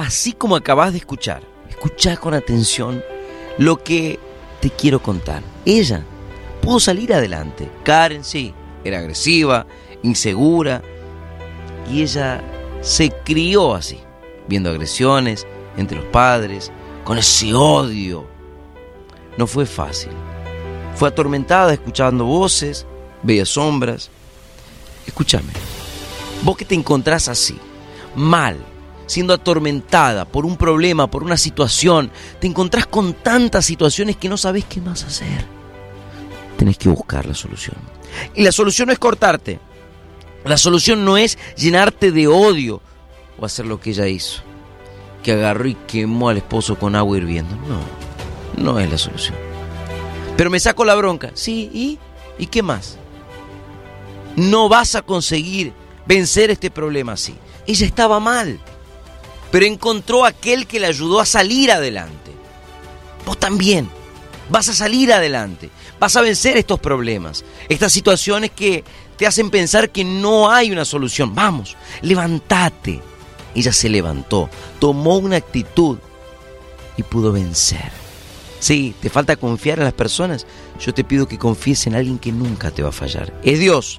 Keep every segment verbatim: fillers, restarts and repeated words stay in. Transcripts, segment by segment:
así como acabas de escuchar. Escuchá con atención lo que te quiero contar. Ella pudo salir adelante. Karen sí, era agresiva, insegura, y ella se crió así, viendo agresiones entre los padres, con ese odio. No fue fácil. Fue atormentada escuchando voces, veía sombras. Escúchame, vos que te encontrás así, mal, siendo atormentada por un problema, por una situación, te encontrás con tantas situaciones que no sabés qué más hacer. Tenés que buscar la solución. Y la solución no es cortarte. La solución no es llenarte de odio o hacer lo que ella hizo, que agarró y quemó al esposo con agua hirviendo. No, no es la solución. Pero me saco la bronca. Sí, ¿y? ¿Y qué más? No vas a conseguir vencer este problema así. Ella estaba mal, pero encontró a aquel que le ayudó a salir adelante. Vos también vas a salir adelante. Vas a vencer estos problemas, estas situaciones que te hacen pensar que no hay una solución. Vamos, levántate. Ella se levantó, tomó una actitud y pudo vencer. Sí, te falta confiar en las personas. Yo te pido que confíes en alguien que nunca te va a fallar. Es Dios.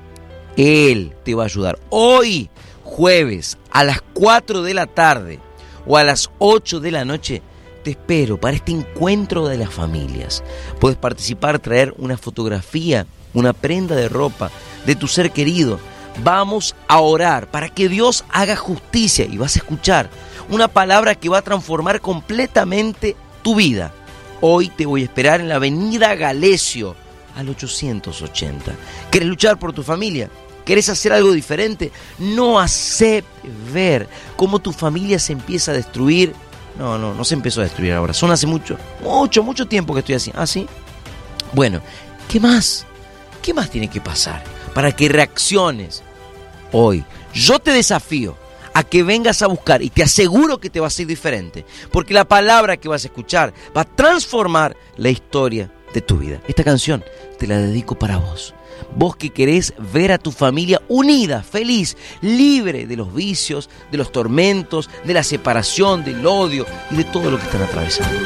Él te va a ayudar. Hoy, jueves, a las cuatro de la tarde o a las ocho de la noche, te espero para este encuentro de las familias. Puedes participar, traer una fotografía, una prenda de ropa de tu ser querido. Vamos a orar para que Dios haga justicia y vas a escuchar una palabra que va a transformar completamente tu vida. Hoy te voy a esperar en la avenida Galesio al ochocientos ochenta. ¿Querés luchar por tu familia? ¿Querés hacer algo diferente? No aceptes ver cómo tu familia se empieza a destruir. No, no, no se empezó a destruir ahora. Son hace mucho, mucho, mucho tiempo que estoy así. ¿Ah, sí? Bueno, ¿qué más? ¿Qué más tiene que pasar para que reacciones hoy? Yo te desafío a que vengas a buscar y te aseguro que te va a ser diferente, porque la palabra que vas a escuchar va a transformar la historia de tu vida. Esta canción te la dedico para vos. Vos que querés ver a tu familia unida, feliz, libre de los vicios, de los tormentos, de la separación, del odio y de todo lo que están atravesando.